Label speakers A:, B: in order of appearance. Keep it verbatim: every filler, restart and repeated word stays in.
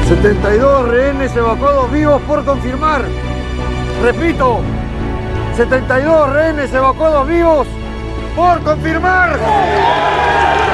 A: setenta y dos rehenes evacuados vivos por confirmar. Repito, setenta y dos rehenes evacuados vivos por confirmar.